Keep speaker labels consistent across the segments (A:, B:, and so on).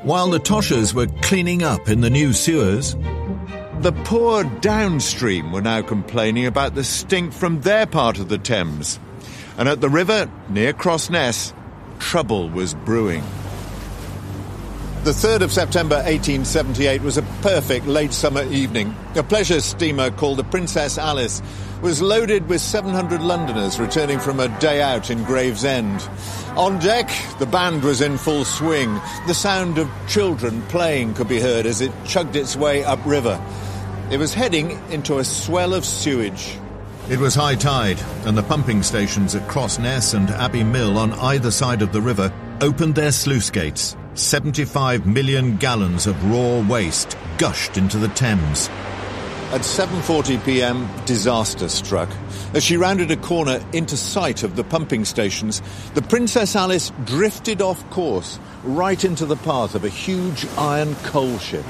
A: While the Toshers were cleaning up in the new sewers, the poor downstream were now complaining about the stink from their part of the Thames. And at the river, near Crossness, trouble was brewing. The 3rd of September 1878 was a perfect late summer evening. A pleasure steamer called the Princess Alice was loaded with 700 Londoners returning from a day out in Gravesend. On deck, the band was in full swing. The sound of children playing could be heard as it chugged its way upriver. It was heading into a swell of sewage. It was high tide, and the pumping stations at Crossness and Abbey Mill on either side of the river opened their sluice gates. 75 million gallons of raw waste gushed into the Thames. At 7:40 p.m, disaster struck. As she rounded a corner into sight of the pumping stations, the Princess Alice drifted off course right into the path of a huge iron coal ship.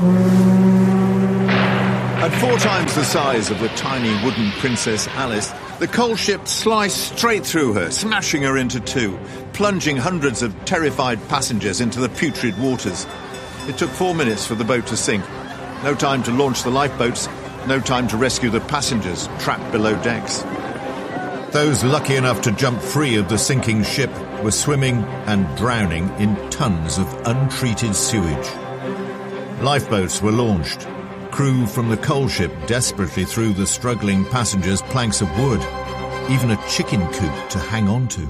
A: At 4 times the size of the tiny wooden Princess Alice, the coal ship sliced straight through her, smashing her into two, plunging hundreds of terrified passengers into the putrid waters. It took 4 minutes for the boat to sink. No time to launch the lifeboats, no time to rescue the passengers trapped below decks. Those lucky enough to jump free of the sinking ship were swimming and drowning in tons of untreated sewage. Lifeboats were launched. Crew from the coal ship desperately threw the struggling passengers planks of wood, even a chicken coop to hang on to.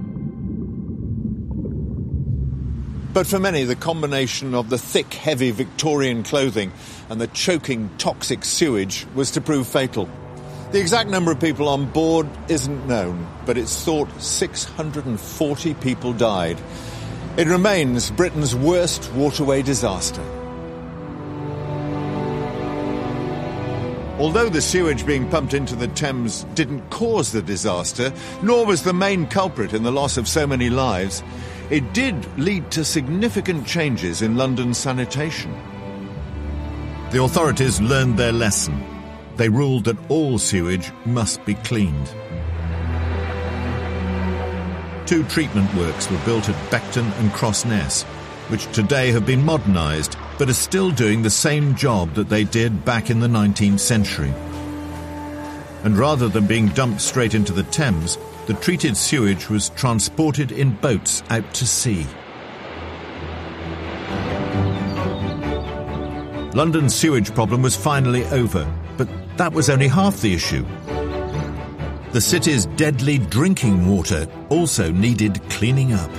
A: But for many, the combination of the thick, heavy Victorian clothing and the choking, toxic sewage was to prove fatal. The exact number of people on board isn't known, but it's thought 640 people died. It remains Britain's worst waterway disaster. Although the sewage being pumped into the Thames didn't cause the disaster, nor was the main culprit in the loss of so many lives, it did lead to significant changes in London's sanitation. The authorities learned their lesson. They ruled that all sewage must be cleaned. 2 treatment works were built at Beckton and Crossness, which today have been modernised, but are still doing the same job that they did back in the 19th century. And rather than being dumped straight into the Thames, the treated sewage was transported in boats out to sea. London's sewage problem was finally over, but that was only half the issue. The city's deadly drinking water also needed cleaning up.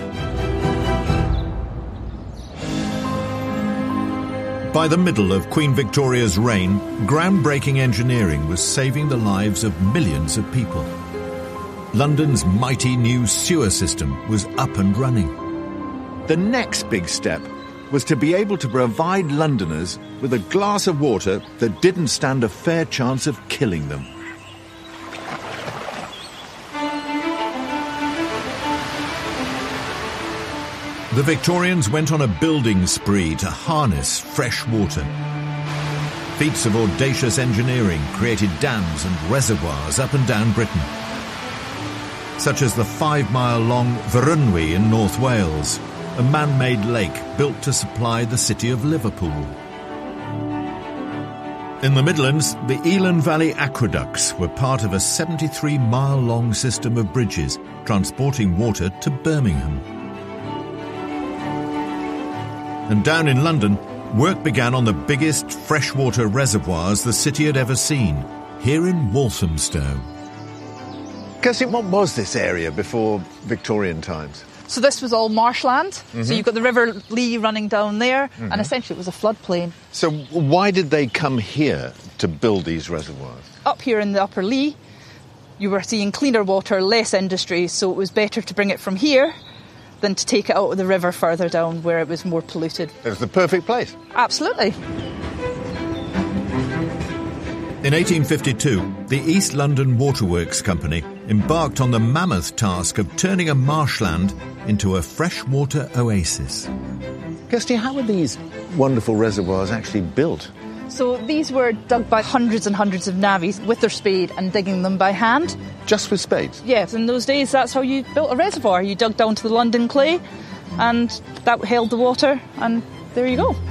A: By the middle of Queen Victoria's reign, groundbreaking engineering was saving the lives of millions of people. London's mighty new sewer system was up and running. The next big step was to be able to provide Londoners with a glass of water that didn't stand a fair chance of killing them. The Victorians went on a building spree to harness fresh water. Feats of audacious engineering created dams and reservoirs up and down Britain, such as the 5-mile-long Virunwy in North Wales, a man-made lake built to supply the city of Liverpool. In the Midlands, the Elan Valley aqueducts were part of a 73-mile-long system of bridges transporting water to Birmingham. And down in London, work began on the biggest freshwater reservoirs the city had ever seen, here in Walthamstow. Kirsty, what was this area before Victorian times?
B: So this was all marshland. Mm-hmm. So you've got the River Lee running down there, and essentially it was a floodplain.
A: So why did they come here to build these reservoirs?
B: Up here in the Upper Lee, you were seeing cleaner water, less industry, so it was better to bring it from here than to take it out of the river further down where it was more polluted.
A: It was the perfect place.
B: Absolutely.
A: In 1852, the East London Waterworks Company embarked on the mammoth task of turning a marshland into a freshwater oasis. Kirsty, how were these wonderful reservoirs actually built?
B: So these were dug by hundreds and hundreds of navvies with their spade and digging them by hand.
A: Just with spades?
B: Yes, in those days that's how you built a reservoir. You dug down to the London clay and that held the water, and there you go.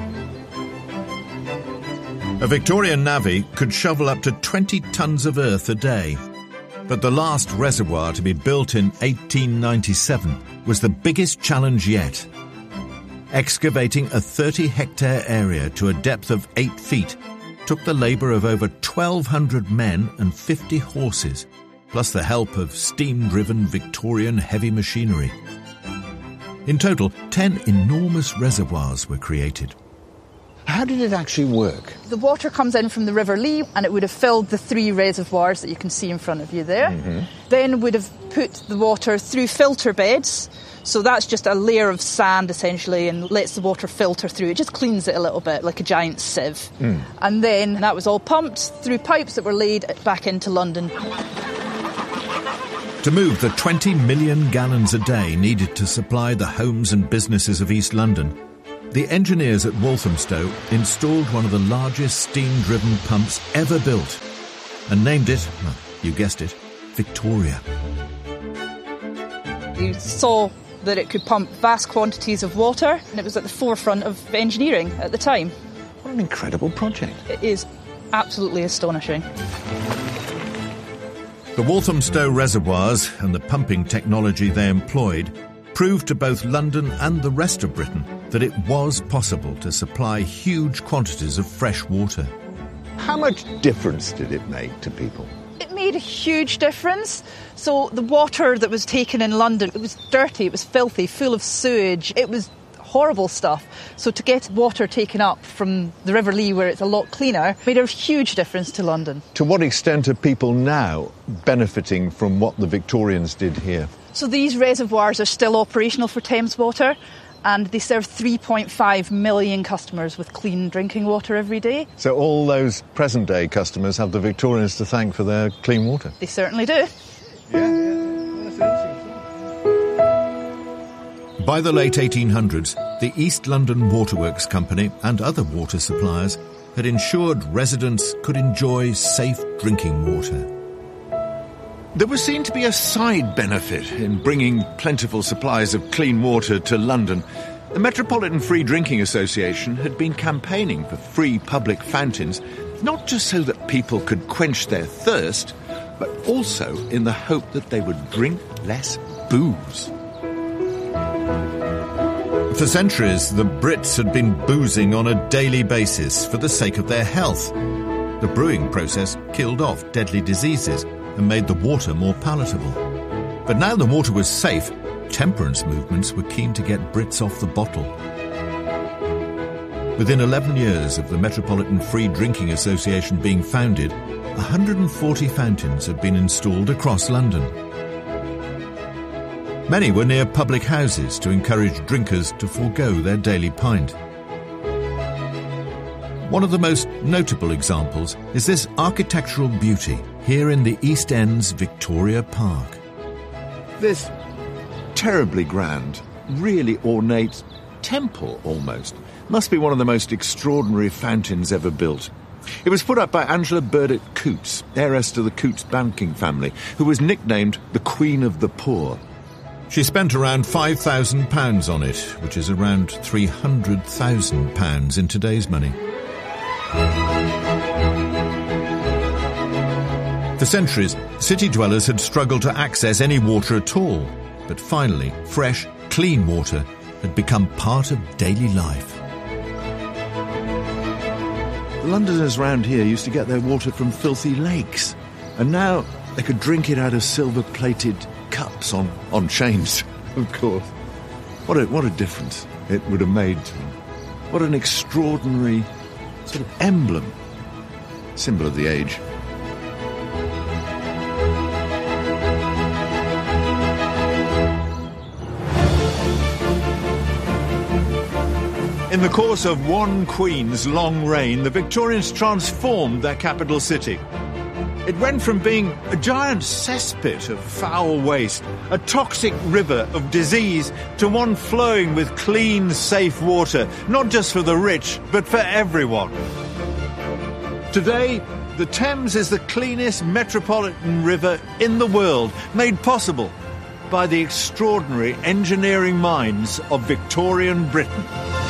A: A Victorian navvy could shovel up to 20 tonnes of earth a day. But the last reservoir to be built in 1897 was the biggest challenge yet. Excavating a 30-hectare area to a depth of 8 feet took the labour of over 1,200 men and 50 horses, plus the help of steam-driven Victorian heavy machinery. In total, 10 enormous reservoirs were created.
C: How did it actually work?
B: The water comes in from the River Lee, and it would have filled the 3 reservoirs that you can see in front of you there. Mm-hmm. Then would have put the water through filter beds. So that's just a layer of sand, essentially, and lets the water filter through. It just cleans it a little bit, like a giant sieve. And then that was all pumped through pipes that were laid back into London.
A: To move the 20 million gallons a day needed to supply the homes and businesses of East London, the engineers at Walthamstow installed one of the largest steam-driven pumps ever built and named it, well, you guessed it, Victoria.
B: You saw that it could pump vast quantities of water, and it was at the forefront of engineering at the time.
C: What an incredible project.
B: It is absolutely astonishing.
A: The Walthamstow reservoirs and the pumping technology they employed proved to both London and the rest of Britain that it was possible to supply huge quantities of fresh water.
C: How much difference did it make to people?
B: It made a huge difference. So the water that was taken in London, it was dirty, it was filthy, full of sewage. It was horrible stuff. So to get water taken up from the River Lee, where it's a lot cleaner, made a huge difference to London.
C: To what extent are people now benefiting from what the Victorians did here?
B: So these reservoirs are still operational for Thames Water, and they serve 3.5 million customers with clean drinking water every day.
C: So all those present-day customers have the Victorians to thank for their clean water?
B: They certainly do.
A: By the late 1800s, the East London Waterworks Company and other water suppliers had ensured residents could enjoy safe drinking water.
D: There was seen to be a side benefit in bringing plentiful supplies of clean water to London. The Metropolitan Free Drinking Association had been campaigning for free public fountains, not just so that people could quench their thirst, but also in the hope that they would drink less booze.
A: For centuries, the Brits had been boozing on a daily basis for the sake of their health. The brewing process killed off deadly diseases and made the water more palatable. But now the water was safe, temperance movements were keen to get Brits off the bottle. Within 11 years of the Metropolitan Free Drinking Association being founded, 140 fountains had been installed across London. Many were near public houses to encourage drinkers to forego their daily pint. One of the most notable examples is this architectural beauty here in the East End's Victoria Park.
D: This terribly grand, really ornate temple almost must be one of the most extraordinary fountains ever built. It was put up by Angela Burdett Coutts, heiress to the Coutts banking family, who was nicknamed the Queen of the Poor.
A: She spent around £5,000 on it, which is around £300,000 in today's money. For centuries, city dwellers had struggled to access any water at all, but finally, fresh, clean water had become part of daily life.
D: The Londoners round here used to get their water from filthy lakes, and now they could drink it out of silver-plated cups on chains, of course. What a difference it would have made to them. What an extraordinary sort of emblem, symbol of the age. In the course of one queen's long reign, the Victorians transformed their capital city. It went from being a giant cesspit of foul waste, a toxic river of disease, to one flowing with clean, safe water, not just for the rich, but for everyone. Today, the Thames is the cleanest metropolitan river in the world, made possible
A: by the extraordinary engineering minds of Victorian Britain.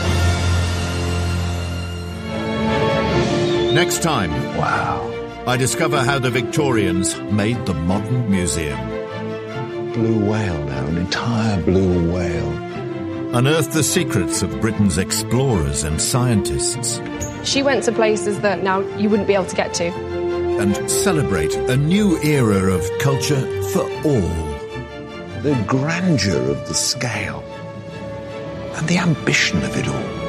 D: Next time,
C: Wow.
D: I discover how the Victorians made the modern museum.
C: Blue whale now, an entire blue whale.
D: Unearth the secrets of Britain's explorers and scientists.
E: She went to places that now you wouldn't be able to get to.
D: And celebrate a new era of culture for all.
C: The grandeur of the scale and the ambition of it all.